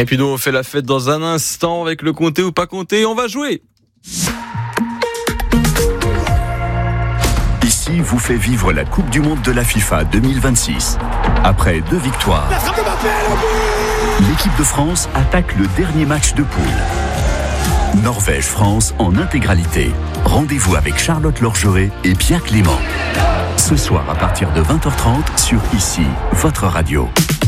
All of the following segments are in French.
Et puis nous on fait la fête dans un instant avec le compter ou pas compter. On va jouer. Ici vous fait vivre la Coupe du Monde de la FIFA 2026. Après 2 victoires, l'équipe de France attaque le dernier match de poule. Norvège-France en intégralité. Rendez-vous avec Charlotte Lorgeret et Pierre Clément. Ce soir à partir de 20h30 sur Ici, votre radio.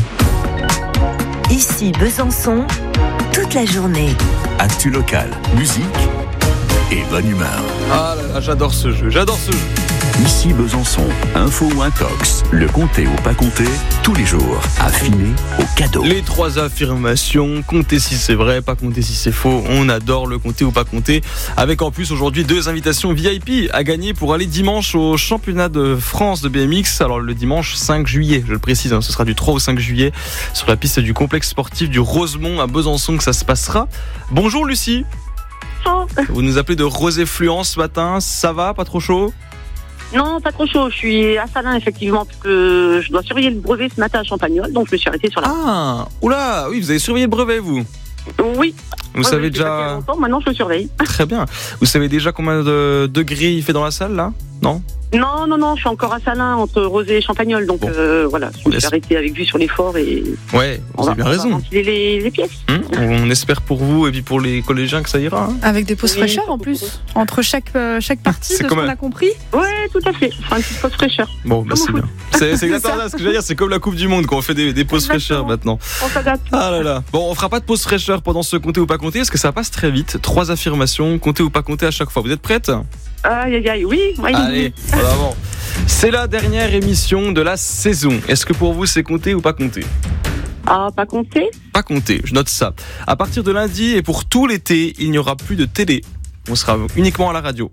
Ici Besançon, toute la journée. Actu local, musique et bonne humeur. Ah là là, j'adore ce jeu. Ici Besançon, info ou intox, le compter ou pas compter, tous les jours, affiné au cadeau. Les 3 affirmations, compter si c'est vrai, pas compter si c'est faux. On adore le compter ou pas compter. Avec en plus aujourd'hui 2 invitations VIP à gagner pour aller dimanche au championnat de France de BMX. Alors le dimanche 5 juillet, je le précise, ce sera du 3 au 5 juillet sur la piste du complexe sportif du Rosemont à Besançon que ça se passera. Bonjour Lucie. Vous nous appelez de Rosé-Fluence ce matin, ça va, pas trop chaud ? Non, pas trop chaud. Je suis à Salins, effectivement, parce que je dois surveiller le brevet ce matin à Champagnole, donc je me suis arrêtée sur la... Ah, oula, oui, vous avez surveillé le brevet, vous ? Oui. Vous savez déjà... Il y a longtemps, maintenant je le surveille. Très bien. Vous savez déjà combien de degrés il fait dans la salle, là ? Non ? Non, je suis encore à Salins, entre Rosé et Champagnole, donc bon. Voilà, je me suis arrêtée avec vue sur l'effort et... Ouais, vous avez bien raison. On va ventiler les pièces. On espère pour vous et puis pour les collégiens que ça ira. Hein. Avec des pauses fraîcheurs en plus, entre chaque partie, de ce qu'on a compris. Ouais, tout à fait. Enfin, une petite pause fraîcheur. Bon, bah c'est bien. C'est exactement ça, ce que je veux dire, c'est comme la Coupe du Monde, quand on fait des pauses fraîcheurs maintenant. On s'adapte. Ah là là. Bon, on fera pas de pause fraîcheur pendant ce compter ou pas compter, parce que ça passe très vite. 3 affirmations, compter ou pas compter à chaque fois. Vous êtes prête ? Aïe, oui. Allez, voilà, bon. C'est la dernière émission de la saison. Est-ce que pour vous c'est compter ou pas compter ? Ah, pas compter ? Pas compter, je note ça. À partir de lundi et pour tout l'été, il n'y aura plus de télé. On sera uniquement à la radio.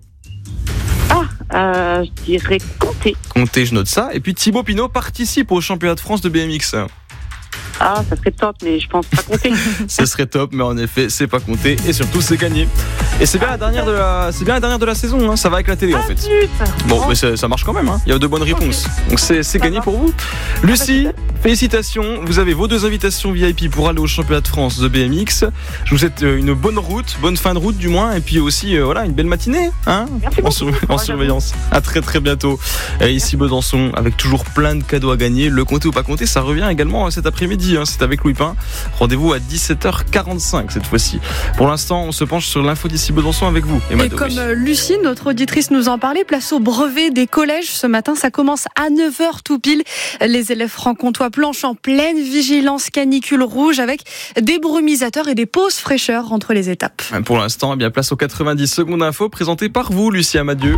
Je dirais compter. Compter, je note ça. Et puis Thibaut Pinot participe au championnat de France de BMX. Ah, ça serait top, mais je pense pas compter. Ce serait top, mais en effet, c'est pas compté et surtout c'est gagné. Et c'est bien la dernière de la saison, hein. Ça va avec la télé en fait. Bon, mais ça marche quand même, hein. Il y a 2 bonnes réponses. Donc c'est gagné pour vous. Lucie, félicitations. Vous avez vos 2 invitations VIP pour aller au championnat de France de BMX. Je vous souhaite une bonne fin de route du moins, et puis aussi une belle matinée, hein. En surveillance. À très très bientôt. Ici Besançon, avec toujours plein de cadeaux à gagner. Le compter ou pas compter, ça revient également cet après-midi. C'est avec Louis Pin. Rendez-vous à 17h45 cette fois-ci. Pour l'instant, on se penche sur l'info d'Ici Besançon avec vous. Et comme Lucie, notre auditrice, nous en parlait, place au brevet des collèges. Ce matin, ça commence à 9h tout pile. Les élèves franc-comtois planchent en pleine vigilance canicule rouge avec des brumisateurs et des pauses fraîcheurs entre les étapes. Pour l'instant, place aux 90 secondes info présentées par vous, Lucie Amadieu.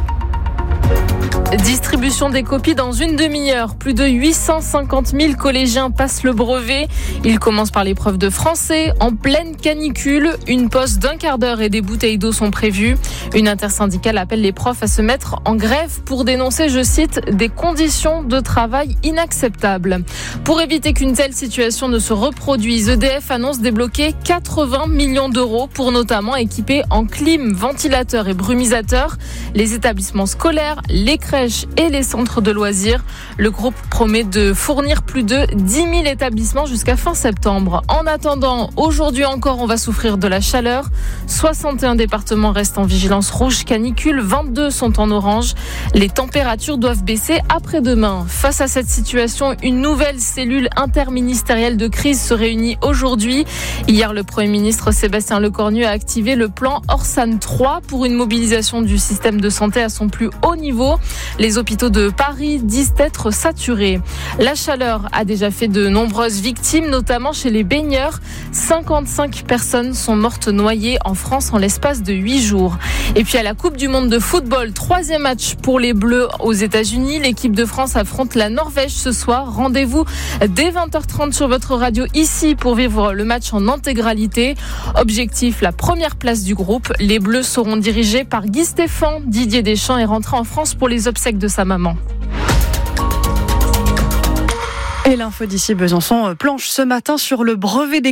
Distribution des copies dans une demi-heure. Plus de 850 000 collégiens passent le brevet. Ils commencent par l'épreuve de français. En pleine canicule, une pause d'1 quart d'heure et des bouteilles d'eau sont prévues. Une intersyndicale appelle les profs à se mettre en grève pour dénoncer, je cite, des conditions de travail inacceptables. Pour éviter qu'une telle situation ne se reproduise, EDF annonce débloquer 80 millions d'euros pour notamment équiper en clim, ventilateurs et brumisateurs les établissements scolaires, les crèches et les centres de loisirs. Le groupe promet de fournir plus de 10 000 établissements jusqu'à fin septembre. En attendant, aujourd'hui encore, on va souffrir de la chaleur. 61 départements restent en vigilance rouge canicule, 22 sont en orange. Les températures doivent baisser après-demain. Face à cette situation, une nouvelle cellule interministérielle de crise se réunit aujourd'hui. Hier, le Premier ministre Sébastien Lecornu a activé le plan Orsan 3 pour une mobilisation du système de santé à son plus haut niveau. Les hôpitaux de Paris disent être saturés. La chaleur a déjà fait de nombreuses victimes, notamment chez les baigneurs. 55 personnes sont mortes noyées en France en l'espace de 8 jours. Et puis à la Coupe du Monde de football, 3e match pour les Bleus aux États-Unis. L'équipe de France affronte la Norvège ce soir. Rendez-vous dès 20h30 sur votre radio ici pour vivre le match en intégralité. Objectif, la première place du groupe. Les Bleus seront dirigés par Guy Stéphane. Didier Deschamps est rentré en France pour les obsèques de sa maman. Et l'info d'Ici Besançon planche ce matin sur le brevet des